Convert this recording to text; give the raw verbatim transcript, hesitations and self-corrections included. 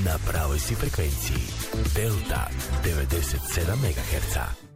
Na pravoj si frekvenciji. Delta devedeset sedam megaherca.